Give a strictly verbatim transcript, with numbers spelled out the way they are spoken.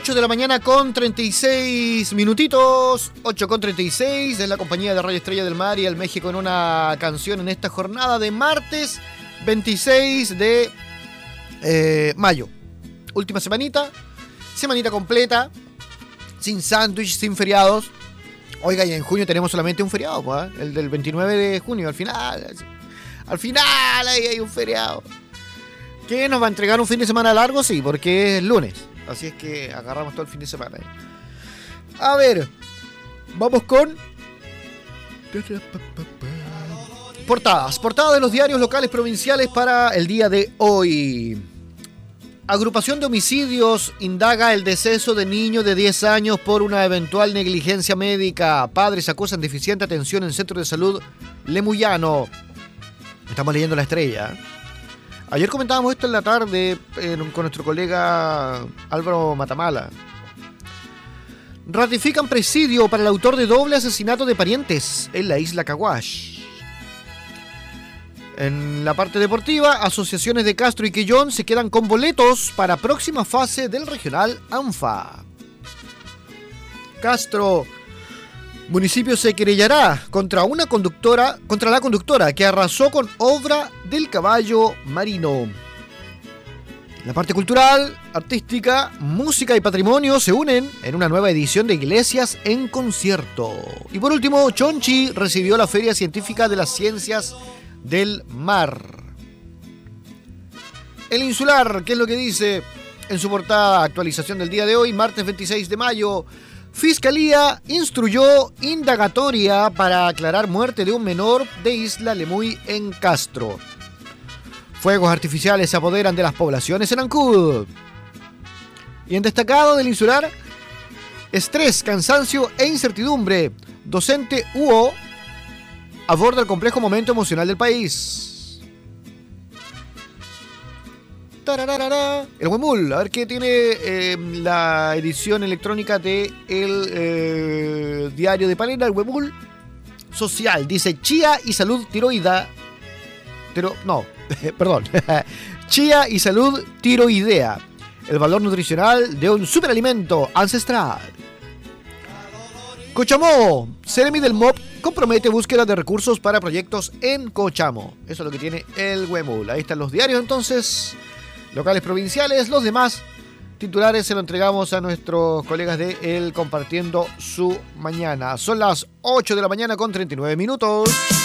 ocho de la mañana con treinta y seis minutitos. ocho con treinta y seis. Es la compañía de Radio Estrella del Mar y el México en una canción en esta jornada de martes veintiséis de eh, mayo. Última semanita. Semanita completa. Sin sándwich, sin feriados. Oiga, y en junio tenemos solamente un feriado, pues, ¿eh? El del veintinueve de junio, al final. Al final ahí hay un feriado. ¿Qué nos va a entregar un fin de semana largo? Sí, porque es lunes. Así es que agarramos todo el fin de semana. A ver, vamos con portadas. Portadas de los diarios locales provinciales para el día de hoy. Agrupación de homicidios indaga el deceso de niño de diez años por una eventual negligencia médica. Padres acusan deficiente atención en centro de salud Lemuyano. Estamos leyendo La Estrella. Ayer comentábamos esto en la tarde eh, con nuestro colega Álvaro Matamala. Ratifican presidio para el autor de doble asesinato de parientes en la isla Caguas. En la parte deportiva, asociaciones de Castro y Quellón se quedan con boletos para próxima fase del regional ANFA. Castro, municipio se querellará contra una conductora, contra la conductora que arrasó con obra del caballo marino. La parte cultural, artística, música y patrimonio se unen en una nueva edición de Iglesias en Concierto. Y por último, Chonchi recibió la Feria Científica de las Ciencias del Mar. El Insular, ¿qué es lo que dice en su portada? Actualización del día de hoy, martes veintiséis de mayo. Fiscalía instruyó indagatoria para aclarar muerte de un menor de Isla Lemuy en Castro. Fuegos artificiales se apoderan de las poblaciones en Ancud. Y en destacado del Insular, estrés, cansancio e incertidumbre. Docente U O aborda el complejo momento emocional del país. Tararara. El Huemul, a ver qué tiene eh, la edición electrónica de el eh, diario de Palena, el Huemul Social. Dice chía y salud tiroida. Pero, no, perdón. Chía y salud tiroidea. El valor nutricional de un superalimento ancestral. Cochamó, Seremi del M O P compromete búsqueda de recursos para proyectos en Cochamó. Eso es lo que tiene el Huemul. Ahí están los diarios entonces, locales provinciales. Los demás titulares se lo entregamos a nuestros colegas de El Compartiendo Su Mañana. Son las ocho de la mañana con treinta y nueve minutos.